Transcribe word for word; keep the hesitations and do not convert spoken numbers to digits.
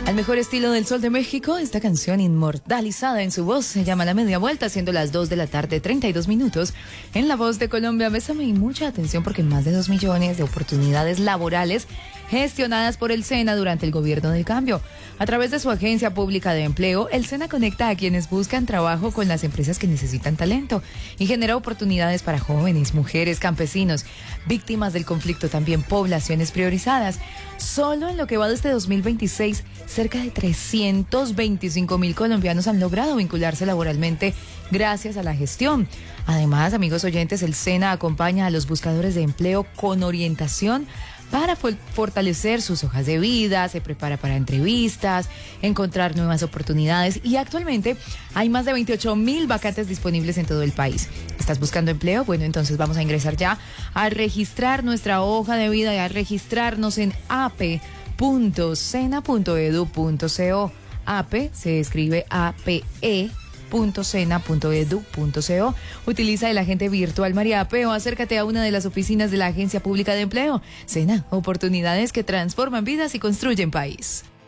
Al mejor estilo del Sol de México, esta canción inmortalizada en su voz se llama La Media Vuelta, siendo las dos de la tarde, treinta y dos minutos. En La Voz de Colombia, bésame y mucha atención porque más de dos millones de oportunidades laborales gestionadas por el SENA durante el gobierno del cambio. A través de su agencia pública de empleo, el SENA conecta a quienes buscan trabajo con las empresas que necesitan talento y genera oportunidades para jóvenes, mujeres, campesinos, víctimas del conflicto, también poblaciones priorizadas. Solo en lo que va de este dos mil veintiséis, cerca de trescientos veinticinco mil colombianos han logrado vincularse laboralmente gracias a la gestión. Además, amigos oyentes, el SENA acompaña a los buscadores de empleo con orientación para fortalecer sus hojas de vida, se prepara para entrevistas, encontrar nuevas oportunidades y actualmente hay más de veintiocho mil vacantes disponibles en todo el país. ¿Estás buscando empleo? Bueno, entonces vamos a ingresar ya a registrar nuestra hoja de vida y a registrarnos en a p punto sena punto edu punto co. A P se escribe A P E. .sena punto edu punto co. Utiliza el agente virtual Mariape o acércate a una de las oficinas de la Agencia Pública de Empleo. SENA, oportunidades que transforman vidas y construyen país.